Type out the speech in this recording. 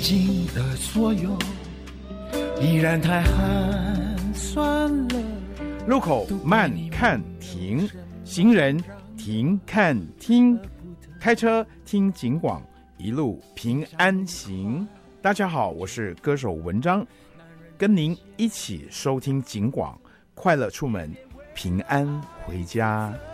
经的所有依然太寒酸了。 路口慢看停，行人停看听，开车听警广，一路平安行。大家好，我是歌手文章，跟您一起收听警广，快乐出门，平安回家。